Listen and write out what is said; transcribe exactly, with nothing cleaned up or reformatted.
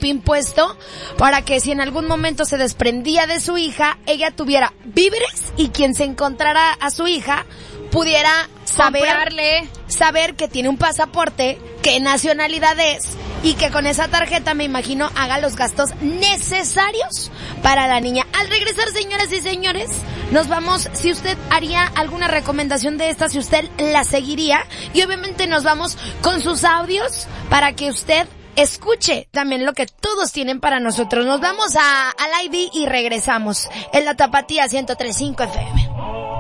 chip impuesto para que si en algún momento se desprendía de su hija, ella tuviera víveres y quien se encontrara a su hija pudiera saber, comprarle, saber que tiene un pasaporte, qué nacionalidad es y que con esa tarjeta, me imagino, haga los gastos necesarios para la niña. Al regresar, señoras y señores, nos vamos, si usted haría alguna recomendación de esta, si usted la seguiría, y obviamente nos vamos con sus audios para que usted escuche también lo que todos tienen para nosotros. Nos vamos a, al I D y regresamos en la Tapatía ciento tres punto cinco F M.